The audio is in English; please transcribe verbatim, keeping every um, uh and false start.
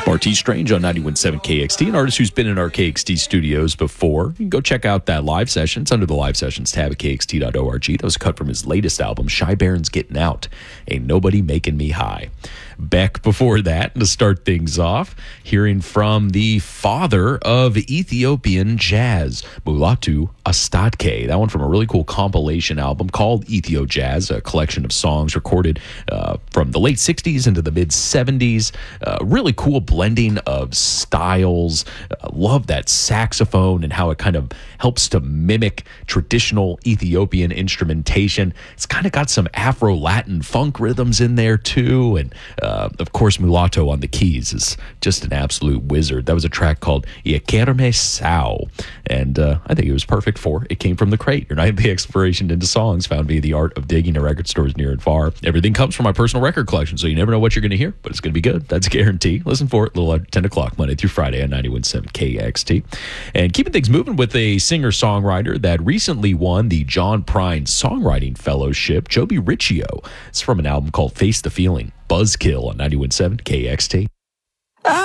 Marty Strange on ninety-one point seven K X T, an artist who's been in our K X T studios before. You can go check out that live session. It's under the live sessions tab at K X T dot org. That was cut from his latest album, Shy Baron's Getting Out. Ain't Nobody Making Me High. Beck before that, to start things off, hearing from the father of Ethiopian jazz, Mulatu Astatke. That one from a really cool compilation album called Ethio Jazz, a collection of songs recorded uh, from the late sixties into the mid seventies. Uh, really cool blending of styles. Uh, love that saxophone and how it kind of helps to mimic traditional Ethiopian instrumentation. It's kind of got some Afro-Latin funk rhythms in there too, and uh, of course Mulatto on the keys is just an absolute wizard. That was a track called Yekerme Sao, and uh, I think it was perfect for It Came From the Crate, your nightly exploration into songs found via the art of digging to record stores near and far. Everything comes from my personal record collection, so you never know what you're going to hear, but it's going to be good. That's a guarantee. Listen for it a little at ten o'clock Monday through Friday on ninety-one point seven K X T. And keeping things moving with a singer-songwriter that recently won the John Prine Songwriting Fellowship, Joby Riccio. It's from an album called Face the Feeling. Buzzkill on ninety-one point seven K X T.